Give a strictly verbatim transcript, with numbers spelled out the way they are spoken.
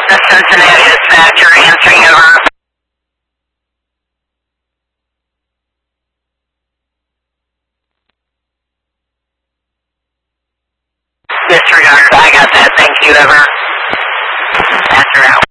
The Cincinnati dispatcher answering over. Disregard. I got that. Thank you, over. Dispatcher out.